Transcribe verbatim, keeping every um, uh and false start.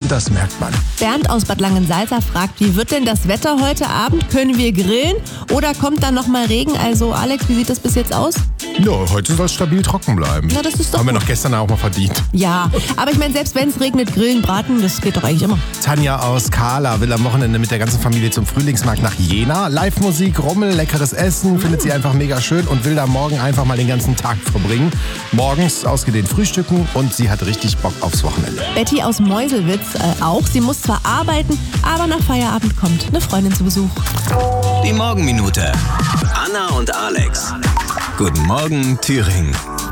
das merkt man. Bernd aus Bad Langensalza fragt, wie wird denn das Wetter heute Abend? Können wir grillen oder kommt dann nochmal Regen? Also Alex, wie sieht das bis jetzt aus? Ja, heute soll es stabil trocken bleiben. Na, das ist doch Haben wir gut. noch gestern auch mal verdient. Ja, aber ich meine, selbst wenn es regnet, grillen, braten, das geht doch eigentlich immer. Tanja aus Kahla will am Wochenende mit der ganzen Familie zum Frühlingsmarkt nach Jena. Live-Musik, Rummel, leckeres Essen, findet sie einfach mega schön und will da morgen einfach mal den ganzen Tag verbringen. Morgens ausgedehnt frühstücken und sie hat richtig Bock aufs Wochenende. Betty aus Meuselwitz äh, auch. Sie muss zwar arbeiten, aber nach Feierabend kommt eine Freundin zu Besuch. Die Morgenminute. Anna und Alex. Guten Morgen, Thüringen.